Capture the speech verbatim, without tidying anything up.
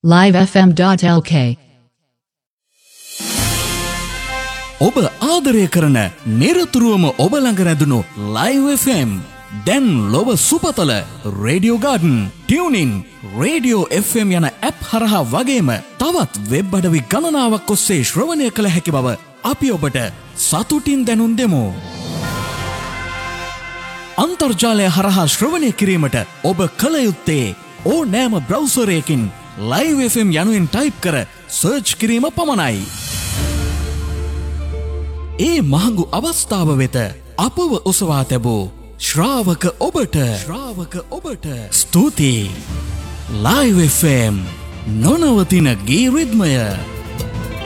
live f m dot l k ඔබ ආදරය කරන නිරතුරුවම ඔබ ළඟ රැඳුණු Live එෆ් එම් දැන් ලොව සුපතල Radio Garden, TuneIn, Radio F M යන ඇප් හරහා වගේම තවත් වෙබ් අඩවි ගණනාවක් ඔස්සේ ශ්‍රවණය කළ හැකි බව අපි ඔබට සතුටින් දැනුම් දෙමු. අන්තර්ජාලය හරහා ශ්‍රවණය කිරීමට ඔබ කළ යුත්තේ ඕනෑම බ්‍රවුසරයකින් Live එෆ් එම් යනුවෙන් ටයිප් කර සර්ච් කිරීම පමණයි. ඒ මහඟු අවස්ථාව වෙත අපව ඔසවා තැබූ ශ්‍රාවක ඔබට ශ්‍රාවක ඔබට ස්තුතියි. Live එෆ් එම් නොනවතින ගී රිද්මය.